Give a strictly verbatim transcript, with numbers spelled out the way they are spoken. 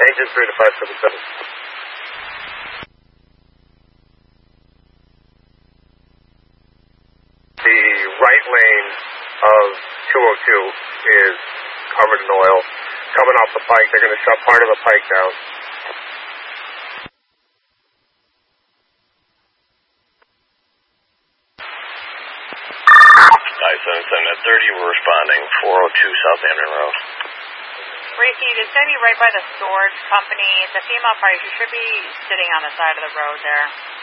Engine three to five seven seven. The right lane of two oh two is covered in oil. Coming off the pike, they're going to shut part of the pike down. nine seven seven at thirty, we're responding, four oh two Southampton Road. Racy, it's going to be right by the storage company. It's a female party. She should be sitting on the side of the road there.